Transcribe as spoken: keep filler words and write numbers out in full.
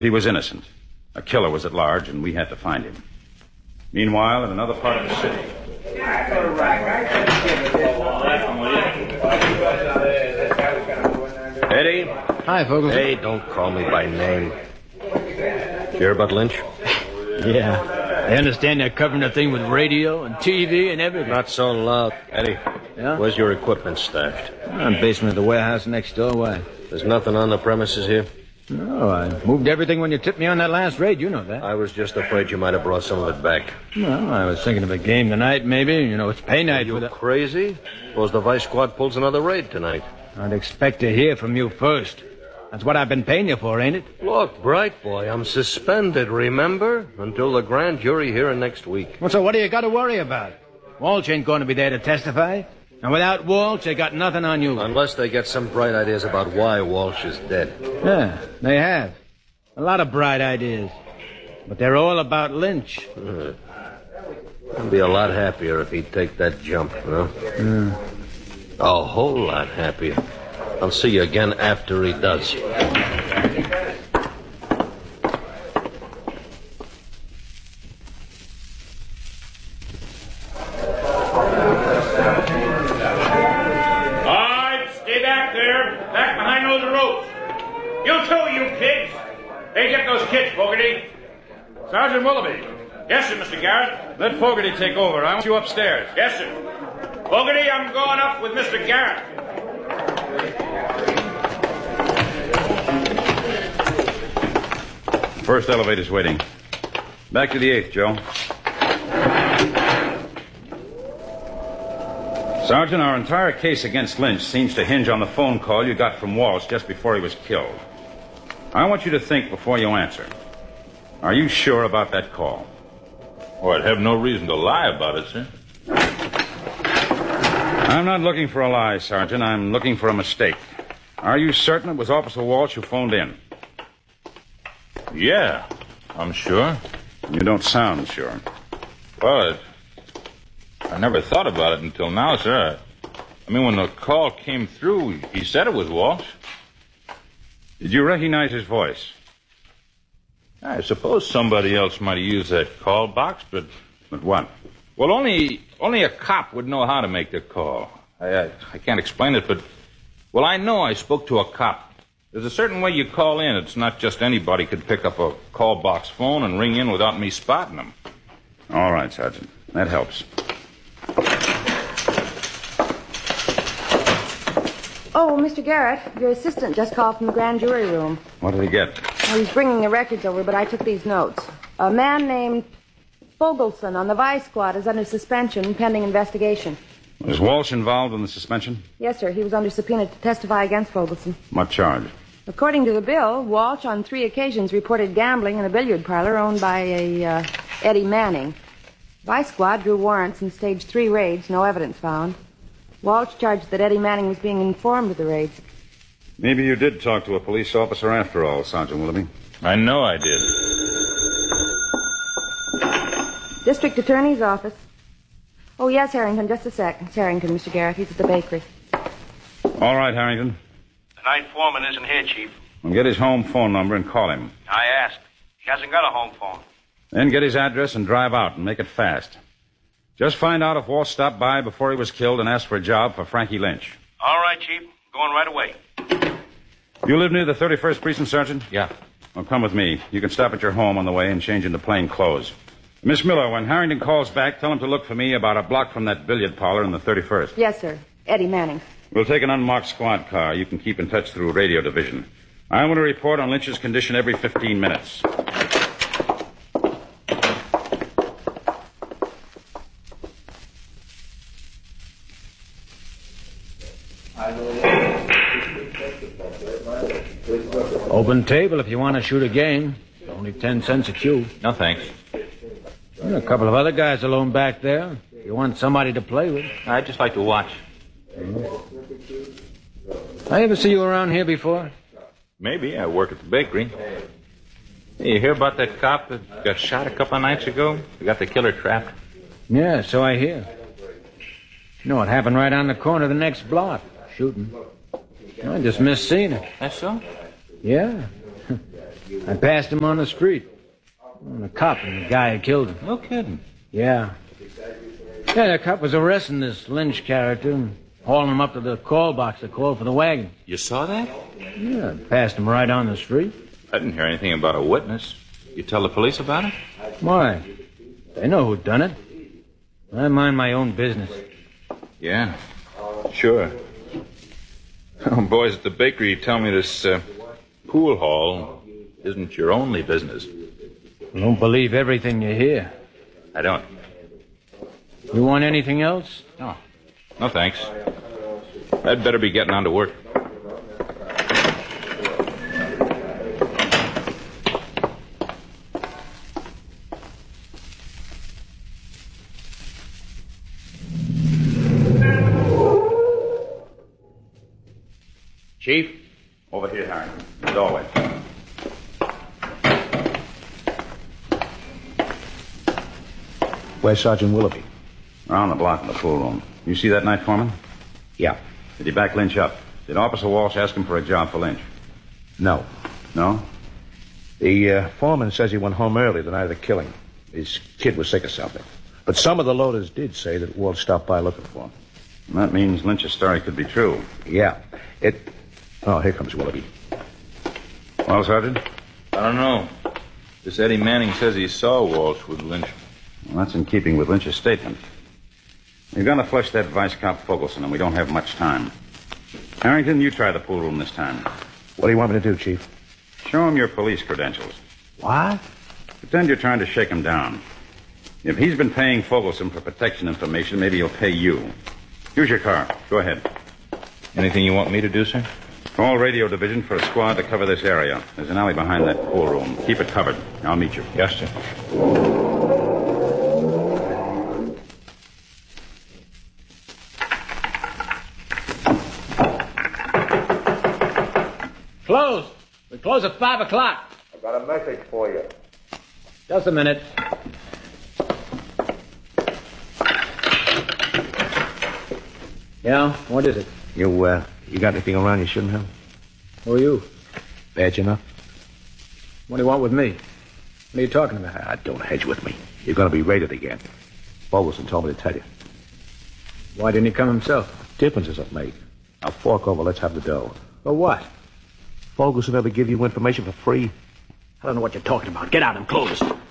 He was innocent. A killer was at large, and we had to find him. Meanwhile, in another part of the city... Eddie? Hi, Fogelson. Hey, don't call me by name. Did you hear about Lynch? Yeah. I understand they're covering the thing with radio and T V and everything. Not so loud. Eddie, yeah? Where's your equipment stashed? In the basement of the warehouse next door. Why? There's nothing on the premises here? No, I moved everything when you tipped me on that last raid. You know that. I was just afraid you might have brought some of it back. Well, I was thinking of a game tonight, maybe. You know, it's pay night. Are you with a... crazy? Suppose the Vice Squad pulls another raid tonight. I'd expect to hear from you first. That's what I've been paying you for, ain't it? Look, bright boy, I'm suspended, remember? Until the grand jury here next week. Well, so what do you got to worry about? Walsh ain't going to be there to testify. And without Walsh, they got nothing on you. Unless they get some bright ideas about why Walsh is dead. Yeah, they have. A lot of bright ideas. But they're all about Lynch. Uh, I'd be a lot happier if he'd take that jump, you know? Mm. A whole lot happier. I'll see you again after he does. Sergeant Willoughby. Yes, sir, Mister Garrett. Let Fogarty take over. I want you upstairs. Yes, sir. Fogarty, I'm going up with Mister Garrett. First elevator's waiting. Back to the eighth, Joe. Sergeant, our entire case against Lynch seems to hinge on the phone call you got from Walsh just before he was killed. I want you to think before you answer. Are you sure about that call? Oh, I'd have no reason to lie about it, sir. I'm not looking for a lie, Sergeant. I'm looking for a mistake. Are you certain it was Officer Walsh who phoned in? Yeah, I'm sure. You don't sound sure. Well, it, I never thought about it until now, sir. I, I mean, when the call came through, he said it was Walsh. Did you recognize his voice? I suppose somebody else might have used that call box, but... But what? Well, only only a cop would know how to make the call. I, I, I can't explain it, but... Well, I know I spoke to a cop. There's a certain way you call in. It's not just anybody could pick up a call box phone and ring in without me spotting them. All right, Sergeant. That helps. Oh, Mister Garrett, your assistant just called from the grand jury room. What did he get? Well, he's bringing the records over, but I took these notes. A man named Fogelson on the Vice Squad is under suspension pending investigation. Was Walsh involved in the suspension? Yes, sir. He was under subpoena to testify against Fogelson. What charge? According to the bill, Walsh on three occasions reported gambling in a billiard parlor owned by a uh, Eddie Manning. Vice Squad drew warrants and staged three raids, no evidence found. Walsh charged that Eddie Manning was being informed of the raids. Maybe you did talk to a police officer after all, Sergeant Willoughby. I know I did. District Attorney's office. Oh, yes, Harrington, just a sec. It's Harrington, Mister Garrett. He's at the bakery. All right, Harrington. The night foreman isn't here, Chief. Well, get his home phone number and call him. I asked. He hasn't got a home phone. Then get his address and drive out and make it fast. Just find out if Walsh stopped by before he was killed and asked for a job for Frankie Lynch. All right, Chief. Going right away. You live near the thirty-first Precinct, Sergeant? Yeah. Well, come with me. You can stop at your home on the way and change into plain clothes. Miss Miller, when Harrington calls back, tell him to look for me about a block from that billiard parlor in the thirty-first. Yes, sir. Eddie Manning. We'll take an unmarked squad car. You can keep in touch through radio division. I want to report on Lynch's condition every fifteen minutes. Open table if you want to shoot a game. Only ten cents a cue. No, thanks. Well, a couple of other guys alone back there. If you want somebody to play with. I'd just like to watch. Mm-hmm. I ever see you around here before? Maybe. I work at the bakery. Hey, you hear about that cop that got shot a couple of nights ago? They got the killer trapped. Yeah, so I hear. You know, it happened right on the corner of the next block. Shooting. I just missed seeing it. That's so? Yeah. I passed him on the street. And the cop and the guy who killed him. No kidding. Yeah. Yeah, the cop was arresting this Lynch character and hauling him up to the call box to call for the wagon. You saw that? Yeah, passed him right on the street. I didn't hear anything about a witness. You tell the police about it? Why? They know who done it. I mind my own business. Yeah, sure. Oh, boys at the bakery tell me this uh, pool hall isn't your only business. Don't believe everything you hear. I don't. You want anything else? No. No, thanks. I'd better be getting on to work. Chief? Over here, Harry. The doorway. Where's Sergeant Willoughby? Around the block in the pool room. You see that night foreman? Yeah. Did he back Lynch up? Did Officer Walsh ask him for a job for Lynch? No. No? The uh, foreman says he went home early the night of the killing. His kid was sick of something. But some of the loaders did say that Walsh stopped by looking for him. That means Lynch's story could be true. Yeah. It... Oh, here comes Willoughby. Well, Sergeant? I don't know. This Eddie Manning says he saw Walsh with Lynch. Well, that's in keeping with Lynch's statement. You're going to flush that vice cop Fogelson, and we don't have much time. Harrington, you try the pool room this time. What do you want me to do, Chief? Show him your police credentials. What? Pretend you're trying to shake him down. If he's been paying Fogelson for protection information, maybe he'll pay you. Use your car. Go ahead. Anything you want me to do, sir? Call radio division for a squad to cover this area. There's an alley behind that pool room. Keep it covered. I'll meet you. Yes, sir. Close. We close at five o'clock. I've got a message for you. Just a minute. Yeah, what is it? You, uh, you got anything around you shouldn't have? Who are you? Badge enough? What do you want with me? What are you talking about? Ah, don't hedge with me. You're going to be raided again. Fogelson told me to tell you. Why didn't he come himself? What difference does it make? Now fork over, let's have the dough. For what? Fogelson ever give you information for free? I don't know what you're talking about. Get out and close.